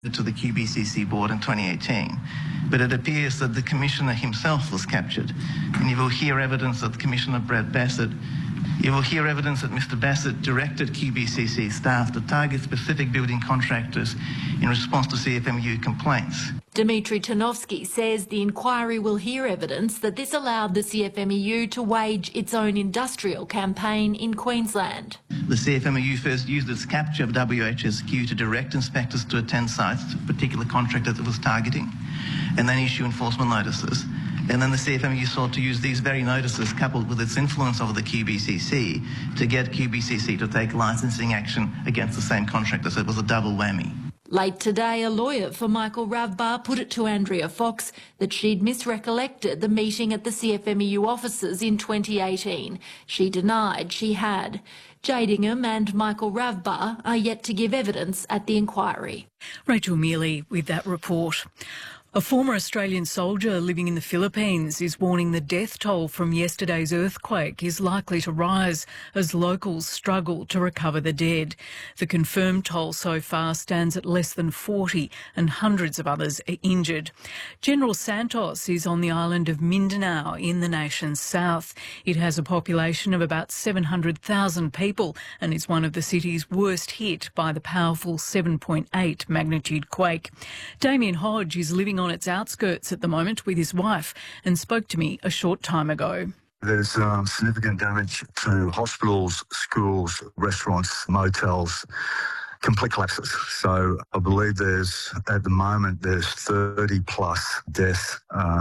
to the QBCC board in 2018, but it appears that the Commissioner himself was captured, and you will hear evidence that Commissioner Brett Bassett, you will hear evidence that Mr Bassett directed QBCC staff to target specific building contractors in response to CFMEU complaints. Dmitry Tarnovsky says the inquiry will hear evidence that this allowed the CFMEU to wage its own industrial campaign in Queensland. The CFMEU first used its capture of WHSQ to direct inspectors to attend sites to particular contractors it was targeting, and then issue enforcement notices. And then the CFMEU sought to use these very notices, coupled with its influence over the QBCC, to get QBCC to take licensing action against the same contractor. So it was a double whammy. Late today, a lawyer for Michael Ravbar put it to Andrea Fox that she'd misrecollected the meeting at the CFMEU offices in 2018. She denied she had. Jade Ingham and Michael Ravbar are yet to give evidence at the inquiry. Rachel Mealy with that report. A former Australian soldier living in the Philippines is warning the death toll from yesterday's earthquake is likely to rise as locals struggle to recover the dead. The confirmed toll so far stands at less than 40 and hundreds of others are injured. General Santos is on the island of Mindanao in the nation's south. It has a population of about 700,000 people and is one of the cities worst hit by the powerful 7.8 magnitude quake. Damien Hodge is living on its outskirts at the moment with his wife and spoke to me a short time ago. There's significant damage to hospitals, schools, restaurants, motels, complete collapses. So I believe at the moment, there's 30 plus deaths,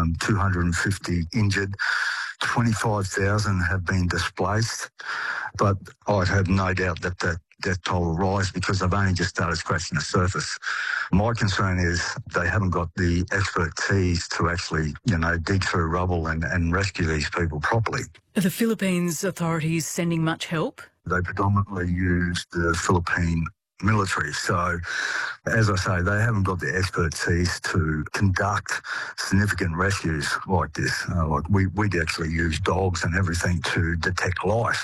250 injured. 25,000 have been displaced, but I'd have no doubt that death toll will rise because they've only just started scratching the surface. My concern is they haven't got the expertise to actually, dig through rubble and rescue these people properly. Are the Philippines authorities sending much help? They predominantly use the Philippine military. So, as I say, they haven't got the expertise to conduct significant rescues like this. We'd actually use dogs and everything to detect life.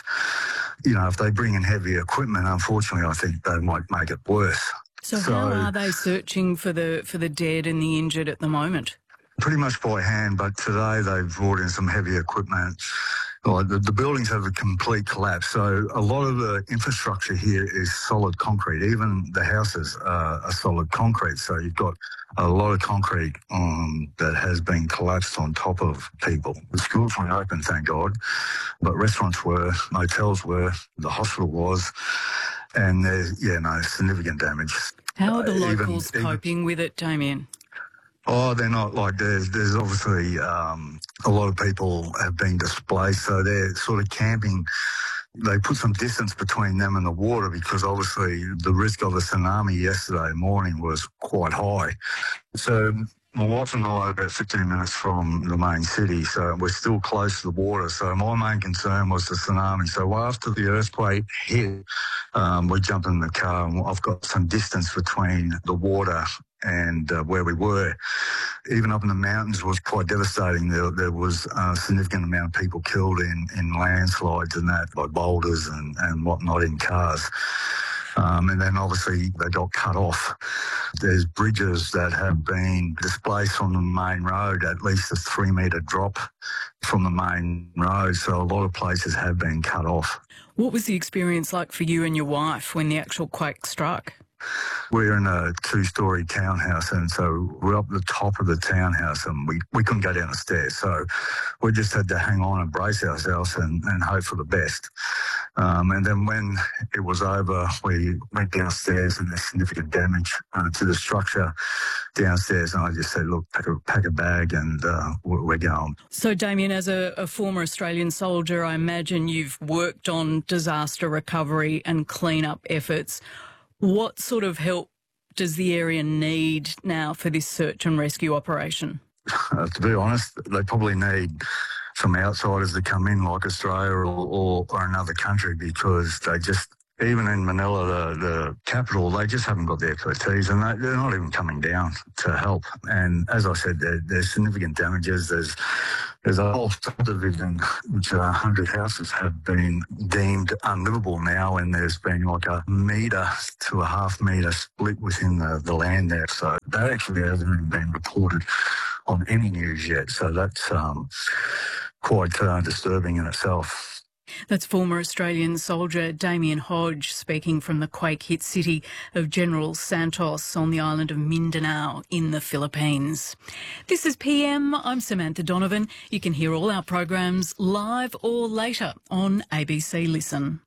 If they bring in heavy equipment, unfortunately, I think they might make it worse. So how are they searching for the dead and the injured at the moment? Pretty much by hand, but today they've brought in some heavy equipment. The buildings have a complete collapse, so a lot of the infrastructure here is solid concrete. Even the houses are solid concrete, so you've got a lot of concrete that has been collapsed on top of people. The schools weren't open, thank God, but restaurants were, motels were, the hospital was, and there's, significant damage. How are the locals coping with it, Damien? Oh, they're not like there's obviously a lot of people have been displaced, so they're sort of camping. They put some distance between them and the water because obviously the risk of a tsunami yesterday morning was quite high. So my wife and I are about 15 minutes from the main city, so we're still close to the water. So my main concern was the tsunami. So after the earthquake hit, we jumped in the car and I've got some distance between the water and where we were. Even up in the mountains was quite devastating. There was a significant amount of people killed in landslides and that, by boulders and whatnot in cars. And then obviously they got cut off. There's bridges that have been displaced from the main road, at least a 3-metre drop from the main road. So a lot of places have been cut off. What was the experience like for you and your wife when the actual quake struck? We're in a 2-storey townhouse, and so we're up the top of the townhouse and we couldn't go down the stairs. So we just had to hang on and brace ourselves and hope for the best. And then when it was over, we went downstairs and there's significant damage to the structure downstairs. And I just said, look, pack a bag and we're going. So, Damien, as a former Australian soldier, I imagine you've worked on disaster recovery and clean-up efforts. What sort of help does the area need now for this search and rescue operation? To be honest, they probably need some outsiders to come in, like Australia or another country, because even in Manila, the capital, they just haven't got the expertise, and they're not even coming down to help. And as I said, there's significant damages. There's a whole subdivision, which 100 houses have been deemed unlivable now, and there's been like a metre to a half metre split within the land there. So that actually hasn't even been reported on any news yet. So that's quite disturbing in itself. That's former Australian soldier Damien Hodge speaking from the quake-hit city of General Santos on the island of Mindanao in the Philippines. This is PM. I'm Samantha Donovan. You can hear all our programs live or later on ABC Listen.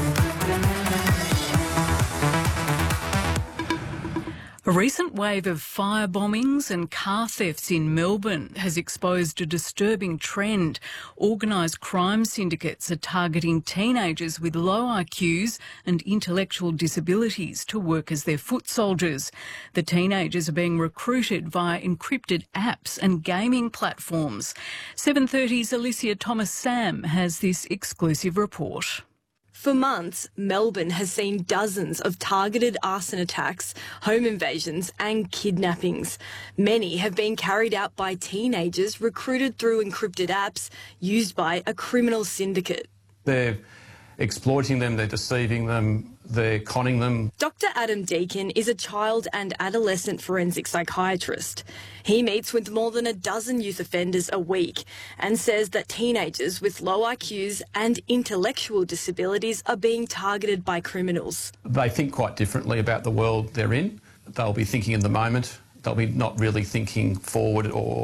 A recent wave of fire bombings and car thefts in Melbourne has exposed a disturbing trend. Organised crime syndicates are targeting teenagers with low IQs and intellectual disabilities to work as their foot soldiers. The teenagers are being recruited via encrypted apps and gaming platforms. 7:30's Alicia Thomas-Sam has this exclusive report. For months, Melbourne has seen dozens of targeted arson attacks, home invasions and kidnappings. Many have been carried out by teenagers recruited through encrypted apps used by a criminal syndicate. They're exploiting them, they're deceiving them, they're conning them. Dr. Adam Deakin is a child and adolescent forensic psychiatrist. He meets with more than a dozen youth offenders a week and says that teenagers with low IQs and intellectual disabilities are being targeted by criminals. They think quite differently about the world they're in. They'll be thinking in the moment. They'll be not really thinking forward or